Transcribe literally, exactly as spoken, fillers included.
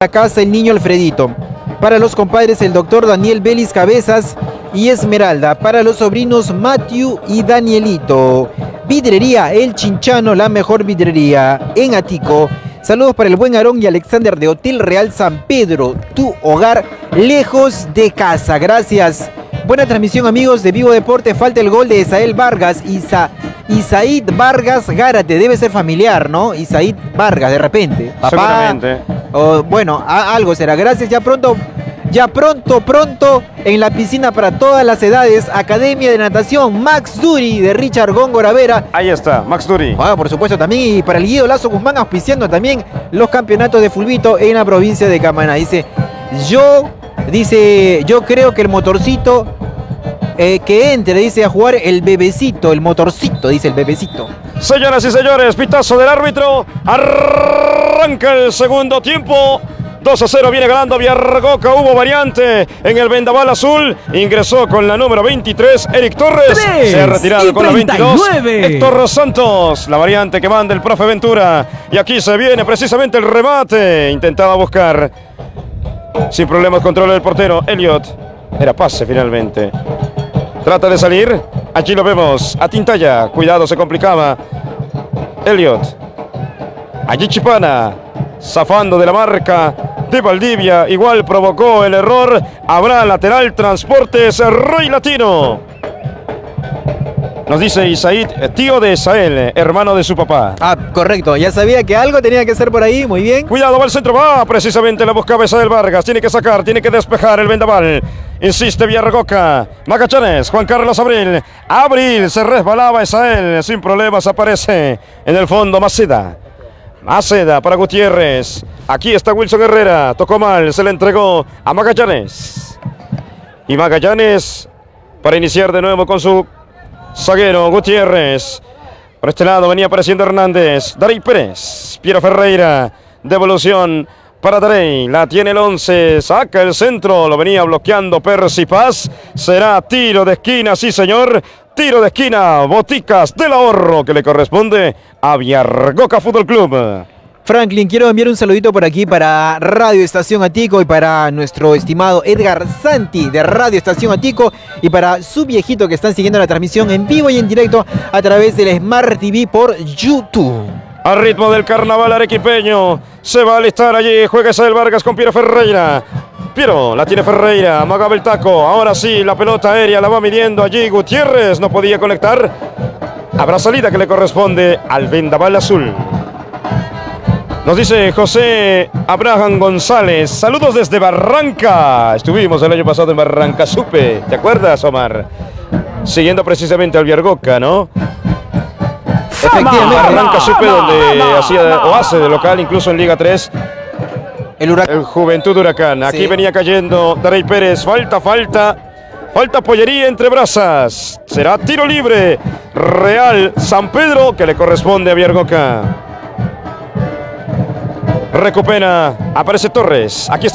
casa el niño Alfredito. Para los compadres el doctor Daniel Vélez Cabezas y Esmeralda. Para los sobrinos Matthew y Danielito. Vidrería El Chinchano, la mejor vidrería en Atico. Saludos para el buen Aarón y Alexander de Hotel Real San Pedro, tu hogar lejos de casa. Gracias. Buena transmisión, amigos de Vivo Deporte. Falta el gol de Isael Vargas. Isa, Isaid Vargas Gárate. Debe ser familiar, ¿no? Isaid Vargas, de repente. Papá, seguramente. O, bueno, a, algo será. Gracias. Ya pronto, ya pronto, pronto en la piscina para todas las edades. Academia de Natación Max Duri de Richard Góngora Vera. Ahí está, Max Duri. Ah, por supuesto también. Y para el Guido Lazo Guzmán auspiciando también los campeonatos de fulbito en la provincia de Camaná. Dice, yo... Dice, yo creo que el motorcito eh, que entre, dice, a jugar el bebecito, el motorcito, dice el bebecito. Señoras y señores, pitazo del árbitro. Arranca el segundo tiempo. dos a cero viene ganando Viargoca. Hubo variante en el vendaval azul. Ingresó con la número veintitrés, Eric Torres. Se ha retirado con la veintidós, Héctor Santos. La variante que manda el profe Ventura. Y aquí se viene precisamente el remate. Intentaba buscar... Sin problemas, controla el portero, Elliot. Era pase finalmente. Trata de salir. Aquí lo vemos. A Tintaya. Cuidado, se complicaba. Elliot. Allí Chipana. Zafando de la marca de Valdivia. Igual provocó el error. Habrá lateral, Transportes Roy Latino. Nos dice Isaid, tío de Isael, hermano de su papá. Ah, correcto. Ya sabía que algo tenía que ser por ahí. Muy bien. Cuidado, va al centro. Va precisamente la buscaba Isael Vargas. Tiene que sacar, tiene que despejar el vendaval. Insiste Viargoca. Magallanes, Juan Carlos Abril. Abril se resbalaba Isael. Sin problemas aparece en el fondo Maceda. Maceda para Gutiérrez. Aquí está Wilson Herrera. Tocó mal, se le entregó a Magallanes. Y Magallanes para iniciar de nuevo con su zaguero Gutiérrez. Por este lado venía apareciendo Hernández. Darey Pérez. Piero Ferreira. Devolución para Darey. La tiene el once. Saca el centro. Lo venía bloqueando Percy Paz. Será tiro de esquina, sí señor. Tiro de esquina. Boticas del Ahorro que le corresponde a Viargoca Fútbol Club. Franklin, quiero enviar un saludito por aquí para Radio Estación Atico y para nuestro estimado Edgar Santi de Radio Estación Atico y para su viejito que están siguiendo la transmisión en vivo y en directo a través del Smart T V por YouTube. Al ritmo del carnaval arequipeño, se va a alistar allí, juega Isael Vargas con Piero Ferreira. Piero, la tiene Ferreira, amaga el taco, ahora sí, la pelota aérea la va midiendo allí Gutiérrez, no podía conectar. Habrá salida que le corresponde al vendaval azul. Nos dice José Abraham González, saludos desde Barranca. Estuvimos el año pasado en Barranca Supe, ¿te acuerdas, Omar? Siguiendo precisamente al Viargoca, ¿no? Efectivamente. Barranca Supe, donde hacía o hace de local, incluso en Liga tres. El Huracán. El Juventud Huracán. Aquí sí. Venía cayendo Darey Pérez, falta, falta. Falta pollería entre brasas. Será tiro libre. Real San Pedro que le corresponde a Viargoca. Recupera, aparece Torres. Aquí está.